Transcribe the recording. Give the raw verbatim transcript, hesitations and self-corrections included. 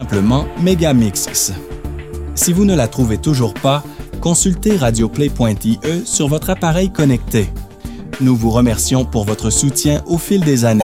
simplement Megamix. Si vous ne la trouvez toujours pas, consultez radioplay point i e sur votre appareil connecté. Nous vous remercions pour votre soutien au fil des années.